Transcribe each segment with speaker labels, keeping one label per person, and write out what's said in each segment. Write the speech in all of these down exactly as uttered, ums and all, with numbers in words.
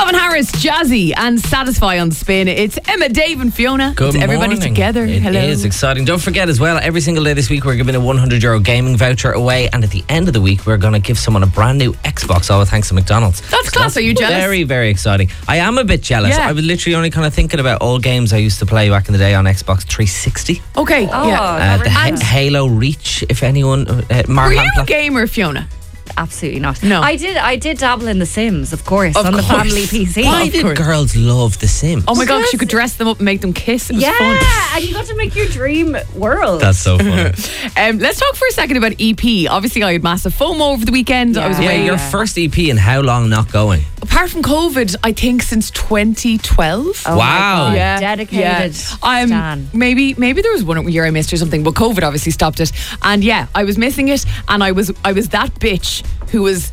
Speaker 1: Calvin Harris, Jazzy, and Satisfy on Spin. It's Emma, Dave, and Fiona.
Speaker 2: Good
Speaker 1: it's everybody
Speaker 2: morning.
Speaker 1: together.
Speaker 2: It
Speaker 1: Hello.
Speaker 2: is exciting. Don't forget as well, every single day this week we're giving a one hundred euro gaming voucher away, and at the end of the week we're going to give someone a brand new Xbox, all thanks to McDonald's.
Speaker 1: That's
Speaker 2: So
Speaker 1: class. Are you jealous?
Speaker 2: Very, very exciting. I am a bit jealous.
Speaker 1: Yeah.
Speaker 2: I was literally only kind of thinking about all games I used to play back in the day on Xbox three sixty.
Speaker 1: Okay.
Speaker 3: Oh,
Speaker 1: yeah.
Speaker 2: Uh,
Speaker 3: that
Speaker 2: the Ha-
Speaker 3: rings.
Speaker 2: Halo Reach, if anyone. Uh,
Speaker 1: Were
Speaker 2: Mark
Speaker 1: you a
Speaker 2: Hamill.
Speaker 1: gamer, Fiona?
Speaker 3: Absolutely not.
Speaker 1: No.
Speaker 3: I did I did dabble in The Sims, of course,
Speaker 1: Of
Speaker 3: on the
Speaker 1: course.
Speaker 3: family P C.
Speaker 2: Why
Speaker 1: Of
Speaker 2: did
Speaker 1: course.
Speaker 2: girls love The Sims?
Speaker 1: Oh my gosh,
Speaker 3: Because-
Speaker 1: you could dress them up and make them kiss. It was
Speaker 3: Yeah,
Speaker 1: fun.
Speaker 3: and you got to make your dream world.
Speaker 2: That's so funny.
Speaker 1: Um, let's talk for a second about E P. Obviously, I had massive FOMO over the weekend. I was
Speaker 3: Yeah.
Speaker 2: Yeah,
Speaker 1: away.
Speaker 2: your first E P and how long not going?
Speaker 1: Apart from COVID, I think since twenty twelve.
Speaker 3: Oh my
Speaker 2: Wow.
Speaker 3: God,
Speaker 1: Yeah,
Speaker 3: dedicated.
Speaker 1: Um,
Speaker 3: Stan.
Speaker 1: maybe maybe there was one year I missed or something, but COVID obviously stopped it. And yeah, I was missing it, and I was I was that bitch who was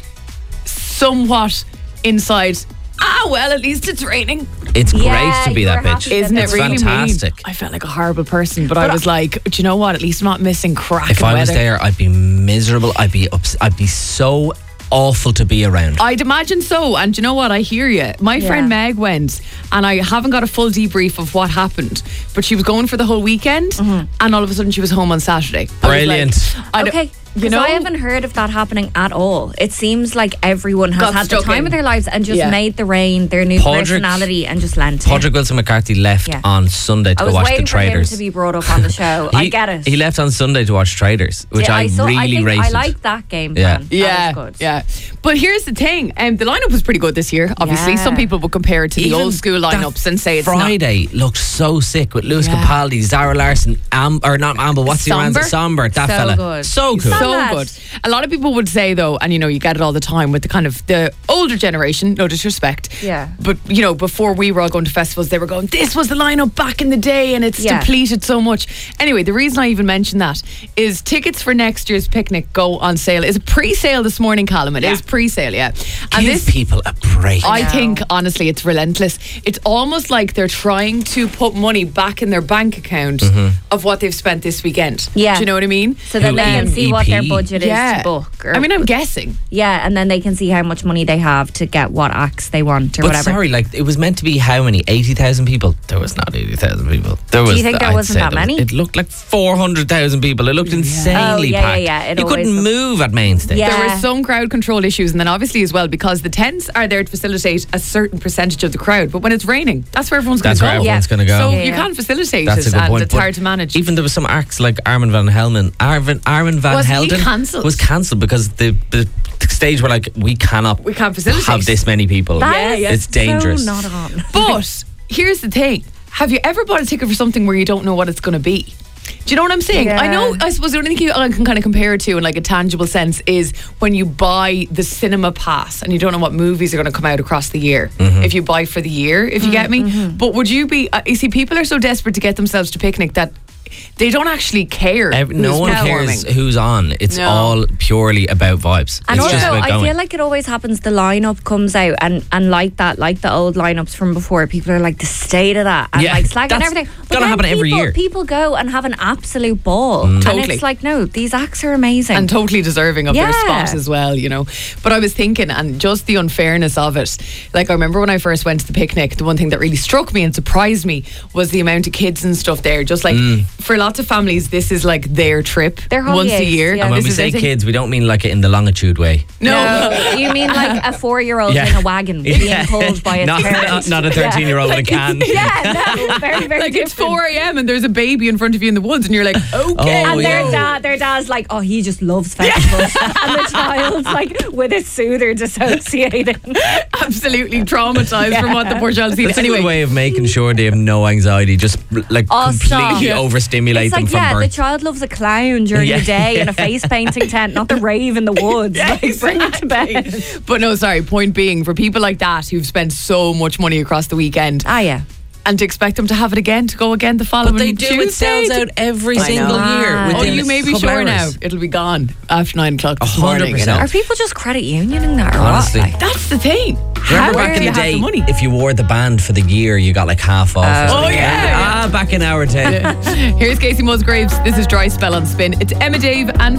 Speaker 1: somewhat inside. Ah, well, at least it's raining.
Speaker 2: It's great
Speaker 3: Yeah,
Speaker 2: to be
Speaker 3: you
Speaker 2: that
Speaker 3: were
Speaker 2: bitch.
Speaker 3: happy
Speaker 1: Isn't it
Speaker 2: It's
Speaker 1: really
Speaker 2: fantastic.
Speaker 1: mean? I felt like a horrible person, but, I was like, do you know what? At least I'm not missing crack.
Speaker 2: If I was there, I'd be miserable. I'd be ups- I'd be so awful to be around.
Speaker 1: I'd imagine so. And do you know what? I hear you. My
Speaker 3: Yeah.
Speaker 1: friend Meg went, and I haven't got a full debrief of what happened, but she was going for the whole weekend, and all of a sudden she was home on Saturday. I was
Speaker 2: Brilliant.
Speaker 1: like, I don't-
Speaker 3: Okay,
Speaker 1: you
Speaker 3: because
Speaker 1: know,
Speaker 3: I haven't heard of that happening at all. It seems like everyone has
Speaker 1: Got
Speaker 3: had the
Speaker 1: stuck
Speaker 3: time
Speaker 1: in.
Speaker 3: of their lives and just
Speaker 1: Yeah.
Speaker 3: made the rain their new
Speaker 2: Padraig-
Speaker 3: personality and just lent it.
Speaker 2: Padraig Wilson McCarthy left
Speaker 3: Yeah.
Speaker 2: on Sunday to
Speaker 3: I
Speaker 2: go
Speaker 3: was
Speaker 2: watch
Speaker 3: waiting
Speaker 2: the
Speaker 3: for him
Speaker 2: Traders.
Speaker 3: to be brought up on the show. I
Speaker 2: He-
Speaker 3: get it.
Speaker 2: He left on Sunday to watch Traders, which
Speaker 3: Yeah,
Speaker 2: I,
Speaker 3: saw-
Speaker 2: really
Speaker 3: I think
Speaker 2: rated.
Speaker 3: I like that game
Speaker 2: Yeah.
Speaker 3: plan.
Speaker 1: yeah,
Speaker 3: That was good.
Speaker 1: yeah. But here's the thing: um, the lineup was pretty good this year. Obviously,
Speaker 3: Yeah.
Speaker 1: some people will compare it to the
Speaker 2: Even
Speaker 1: old school
Speaker 2: that
Speaker 1: lineups and say it's not.
Speaker 2: Friday looked so sick with Lewis
Speaker 1: Yeah.
Speaker 2: Capaldi, Zara Larson, Am- or not Amber, what's the
Speaker 1: Somber?
Speaker 2: answer? Somber, that
Speaker 3: So
Speaker 2: fella.
Speaker 3: good.
Speaker 2: So cool.
Speaker 3: So
Speaker 1: So
Speaker 3: Sad.
Speaker 1: good. A lot of people would say though, and you know, you get it all the time with the kind of the older generation, no disrespect.
Speaker 3: Yeah.
Speaker 1: But you know, before we were all going to festivals, they were going, this was the lineup back in the day and it's
Speaker 3: Yeah.
Speaker 1: depleted so much. Anyway, the reason I even mentioned that is tickets for next year's picnic go on sale. It's a pre-sale this morning, Callum. It is pre-sale, yeah. And
Speaker 2: Give
Speaker 1: this
Speaker 2: people a break.
Speaker 1: I
Speaker 3: know.
Speaker 1: think, honestly, it's relentless. It's almost like they're trying to put money back in their bank account of what they've spent this weekend.
Speaker 3: Yeah.
Speaker 1: Do you know what I mean?
Speaker 3: So then
Speaker 2: Who,
Speaker 3: they can
Speaker 2: um,
Speaker 3: see what their
Speaker 2: E P?
Speaker 3: budget is
Speaker 1: Yeah.
Speaker 3: to book. or-
Speaker 1: I mean, I'm guessing.
Speaker 3: yeah, and then they can see how much money they have to get what acts they want or
Speaker 2: But
Speaker 3: whatever.
Speaker 2: sorry, like it was meant to be how many? eighty thousand people? There was not eighty thousand people. There was.
Speaker 3: you think there
Speaker 2: I'd
Speaker 3: wasn't
Speaker 2: say
Speaker 3: that
Speaker 2: there was-
Speaker 3: many?
Speaker 2: It looked like four hundred thousand people. It looked insanely
Speaker 3: Oh, yeah,
Speaker 2: packed.
Speaker 3: yeah, yeah. It
Speaker 2: you couldn't
Speaker 3: always looks-
Speaker 2: move at main stage.
Speaker 3: Yeah.
Speaker 1: There were some crowd control issues, and then obviously as well because the tents are there to facilitate a certain percentage of the crowd. But when it's raining, that's where everyone's going
Speaker 2: That's
Speaker 1: to
Speaker 2: where
Speaker 1: go.
Speaker 2: everyone's
Speaker 3: Yeah.
Speaker 2: going to go.
Speaker 1: So
Speaker 3: Yeah,
Speaker 1: you
Speaker 3: yeah.
Speaker 1: can't facilitate
Speaker 2: That's
Speaker 1: it,
Speaker 2: a good
Speaker 1: and
Speaker 2: point.
Speaker 1: it's
Speaker 2: but
Speaker 1: hard to manage.
Speaker 2: Even there was some acts like Armin van Helden. Armin, Armin van
Speaker 1: Was he
Speaker 2: Helden
Speaker 1: cancelled?
Speaker 2: was cancelled because the, the stage were like, we cannot
Speaker 1: We can't facilitate.
Speaker 2: have this many people.
Speaker 3: That
Speaker 1: Yeah,
Speaker 3: is
Speaker 1: yeah.
Speaker 2: It's dangerous.
Speaker 3: So not on.
Speaker 1: But here's the thing: have you ever bought a ticket for something where you don't know what it's going to be? Do you know what I'm saying?
Speaker 3: Yeah.
Speaker 1: I know. I suppose the only thing I can kind of compare it to in like a tangible sense is when you buy the cinema pass and you don't know what movies are going to come out across the year.
Speaker 2: Mm-hmm.
Speaker 1: If you buy for the year, if you get me. But would you be? Uh, you see, people are so desperate to get themselves to picnic that they don't actually care.
Speaker 2: Ev- no
Speaker 1: who's
Speaker 2: one
Speaker 1: performing.
Speaker 2: cares who's on. It's
Speaker 1: No.
Speaker 2: all purely about vibes.
Speaker 3: And
Speaker 2: it's
Speaker 3: also,
Speaker 2: just about
Speaker 3: I
Speaker 2: going.
Speaker 3: feel like it always happens. The lineup comes out, and, and like that, like the old lineups from before, people are like the state of that, and
Speaker 2: Yeah,
Speaker 3: like slagging
Speaker 2: that's
Speaker 3: everything. But
Speaker 2: gotta
Speaker 3: then
Speaker 2: happen every
Speaker 3: people,
Speaker 2: year.
Speaker 3: People go and have an absolute ball, and
Speaker 1: Totally.
Speaker 3: it's like, no, these acts are amazing.
Speaker 1: and totally deserving of their
Speaker 3: Yeah.
Speaker 1: spot as well, you know. But I was thinking, and just the unfairness of it. Like I remember when I first went to the picnic, the one thing that really struck me and surprised me was the amount of kids and stuff there. Just like for lots of families, this is like their trip
Speaker 3: Their
Speaker 1: once a
Speaker 3: holidays,
Speaker 1: year.
Speaker 3: yeah.
Speaker 2: and when
Speaker 1: This
Speaker 2: we
Speaker 1: is
Speaker 2: say
Speaker 1: their thing.
Speaker 2: kids, we don't mean like it in the longitude way.
Speaker 1: no.
Speaker 3: you mean like a four-year-old
Speaker 2: Yeah.
Speaker 3: in a wagon being pulled by its
Speaker 2: not,
Speaker 3: parents?
Speaker 2: not, not a thirteen-year-old with a can.
Speaker 3: Yeah, no, very, very
Speaker 1: Like it's
Speaker 3: different.
Speaker 1: four a.m. and there's a baby in front of you in the woods, and you're like, okay.
Speaker 2: Oh,
Speaker 3: And
Speaker 2: yeah.
Speaker 3: their dad, their dad's like, oh, he just loves festivals, and the child's like with a soother dissociating.
Speaker 1: Absolutely traumatized from what the poor child's seen.
Speaker 2: It's a
Speaker 1: Anyway,
Speaker 2: good way of making sure they have no anxiety. Just like
Speaker 3: Oh, stop.
Speaker 2: completely
Speaker 3: Yeah.
Speaker 2: overstimulate
Speaker 3: It's
Speaker 2: them
Speaker 3: like,
Speaker 2: from
Speaker 3: yeah, the
Speaker 2: birth.
Speaker 3: child loves a clown during
Speaker 2: Yeah.
Speaker 3: the day in a face painting tent, not the rave in the woods. Like, bring it to bed.
Speaker 1: but no, sorry. Point being, for people like that who've spent so much money across the weekend,
Speaker 3: Ah, yeah.
Speaker 1: and to expect them to have it again, to go again the following
Speaker 2: But they do.
Speaker 1: Tuesday.
Speaker 2: It sells out every
Speaker 1: I
Speaker 2: single
Speaker 3: know.
Speaker 2: year.
Speaker 3: Ah.
Speaker 1: Oh,
Speaker 2: within
Speaker 1: you may be
Speaker 2: a couple
Speaker 1: sure now.
Speaker 2: hours.
Speaker 1: It'll be gone after nine o'clock this
Speaker 2: A hundred
Speaker 1: morning. You know?
Speaker 2: percent.
Speaker 3: Are people just credit unioning that or what?
Speaker 2: Honestly.
Speaker 3: Like,
Speaker 1: That's the thing. How
Speaker 2: Remember back
Speaker 1: do
Speaker 2: in
Speaker 1: you
Speaker 2: the
Speaker 1: have
Speaker 2: day,
Speaker 1: the money?
Speaker 2: if you wore the band for the year, you got like half off. or
Speaker 1: Oh,
Speaker 2: something.
Speaker 1: yeah.
Speaker 2: Ah, back in our day.
Speaker 1: Here's Casey Musgraves. This is Dry Spell on Spin. It's Emma, Dave, and